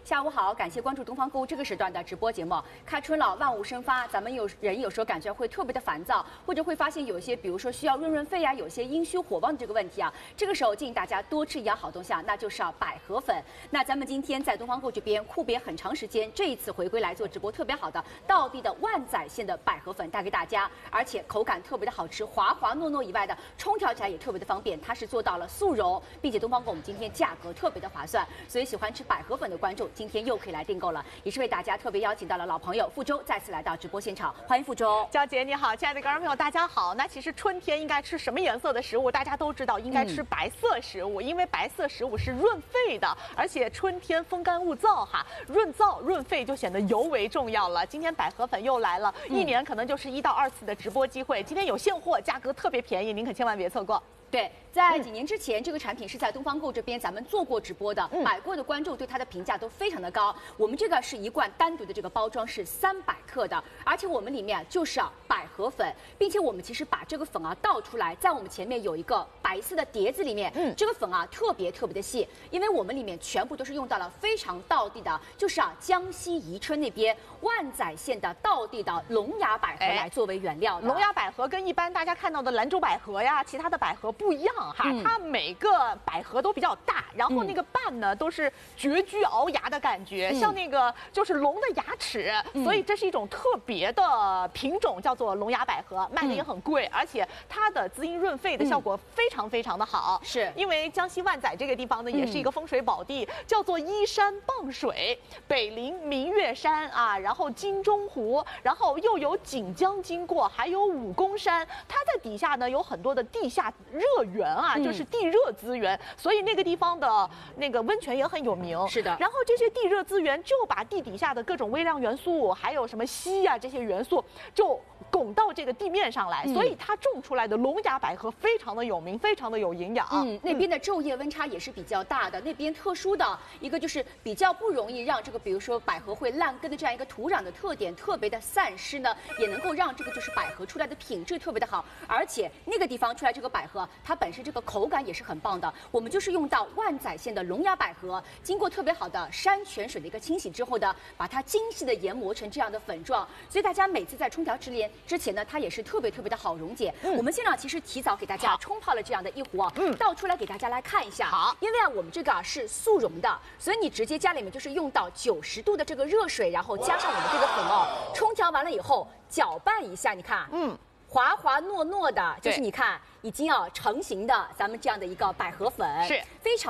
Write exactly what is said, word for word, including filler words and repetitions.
下午好，感谢关注东方购物这个时段的直播节目。开春了，万物生发，咱们有人有时候感觉会特别的烦躁，或者会发现有一些，比如说需要润润肺啊，有些阴虚火旺的这个问题啊。这个时候建议大家多吃一样好东西啊，那就是啊百合粉。那咱们今天在东方购这边库别很长时间，这一次回归来做直播，特别好的道地的万载县的百合粉带给大家，而且口感特别的好吃，滑滑糯糯以外的冲调起来也特别的方便，它是做到了速溶，并且东方购我们今天价格特别的划算，所以喜欢吃百合粉的观众今天又可以来订购了，也是为大家特别邀请到了老朋友傅周再次来到直播现场，欢迎傅周。 娇姐你好，亲爱的观众朋友大家好。那其实春天应该吃什么颜色的食物？大家都知道应该吃白色食物，嗯、因为白色食物是润肺的，而且春天风干物燥哈，润燥润肺就显得尤为重要了。今天百合粉又来了，嗯、一年可能就是一到二次的直播机会，今天有现货，价格特别便宜，您可千万别错过。 对，在几年之前，嗯、这个产品是在东方购这边咱们做过直播的，嗯、买过的观众对它的评价都非常的高。我们这个是一罐单独的这个包装是三百克的，而且我们里面就是啊百合粉，并且我们其实把这个粉啊倒出来，在我们前面有一个白色的碟子里面，嗯，这个粉啊特别特别的细，因为我们里面全部都是用到了非常道地的，就是啊江西宜春那边万载县的道地的龙牙百合来作为原料的。 龙牙百合跟一般大家看到的兰州百合呀，其他的百合不一样哈，嗯、它每个百合都比较大，然后那个瓣呢、嗯、都是绝居鳌牙的感觉，嗯、像那个就是龙的牙齿，嗯、所以这是一种特别的品种，叫做龙牙百合，卖的也很贵，嗯、而且它的滋阴润肺的效果非常非常的好。 是因为江西万载这个地方呢，也是一个风水宝地，嗯、叫做依山傍水，北临明月山啊，然后金钟湖，然后又有锦江经过，还有武功山，它在底下呢有很多的地下热源啊，嗯、就是地热资源，所以那个地方的那个温泉也很有名。 是的， 然后这些地热资源就把地底下的各种微量元素，还有什么硒啊这些元素，就拱到这个地面上来，嗯、所以它种出来的龙牙百合非常的有名，非常的有营养。 嗯，那边的昼夜温差也是比较大的，那边特殊的一个就是比较不容易让这个，比如说百合会烂根的这样一个土壤的特点特别的散失呢，也能够让这个就是百合出来的品质特别的好，而且那个地方出来这个百合，它本身这个口感也是很棒的。我们就是用到万载县的龙牙百合，经过特别好的山泉水的一个清洗之后呢，把它精细的研磨成这样的粉状，所以大家每次在冲调之前之前呢，它也是特别特别的好溶解。嗯、我们现场其实提早给大家冲泡了这样的一壶啊，嗯、倒出来给大家来看一下。 好， 因为啊我们这个啊是速溶的，所以你直接家里面就是用到九十度的这个热水，然后加上我们这个粉哦，冲调完了以后搅拌一下，你看，嗯。滑滑糯糯的，就是你看已经要成型的咱们这样的一个百合粉， 是非常。